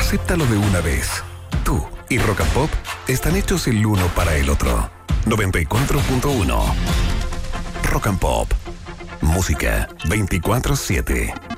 acéptalo de una vez. Tú y Rock and Pop están hechos el uno para el otro. 94.1 Rock and Pop. Música 24/7.